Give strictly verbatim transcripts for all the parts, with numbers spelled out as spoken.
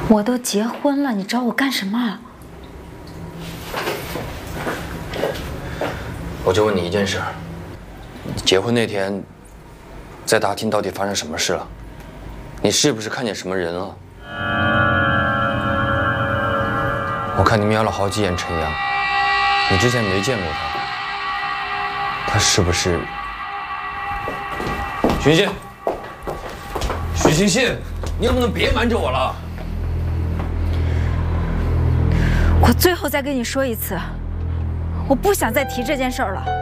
我都结婚了，你找我干什么？ 我就问你一件事：结婚那天，在大厅到底发生什么事了？你是不是看见什么人了？我看你瞄了好几眼陈阳，你之前没见过他，他是不是？许欣欣，许欣欣，你能不能别瞒着我了？ 我最后再跟你说一次，我不想再提这件事儿了。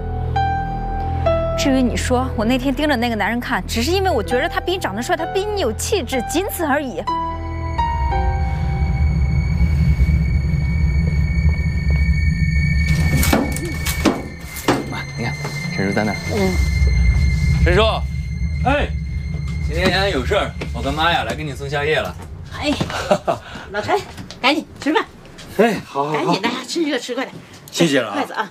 至于你说我那天盯着那个男人看，只是因为我觉得他比你长得帅，他比你有气质，仅此而已。 妈，你看，陈叔在那儿。 嗯。 陈叔， 哎， 今天洋洋有事儿，我跟妈呀来给你送宵夜了。 哎，老陈，赶紧吃饭。 哎，好，好， 赶紧的，吃这个吃快点。 谢谢了啊。 筷子啊。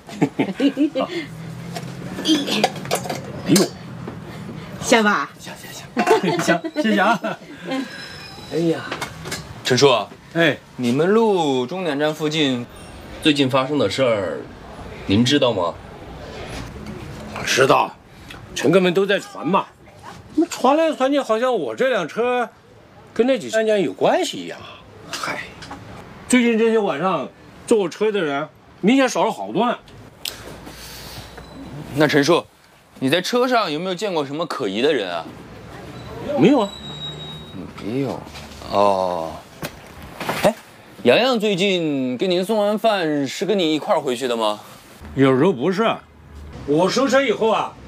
哎呦， 香吧？ 行行行，行，谢谢啊。哎呀， 陈叔， 哎， 你们路终点站附近最近发生的事儿，您知道吗？ 我知道，陈哥们都在传嘛，那传来传去，好像我这辆车跟那几起案件有关系一样。嗨，最近这些晚上坐我车的人明显少了好多呢。 那陈叔，你在车上有没有见过什么可疑的人啊？ 没有啊。 没有。哦。哎，洋洋最近给您送完饭是跟你一块儿回去的吗？ 有时候不是，我收车以后啊，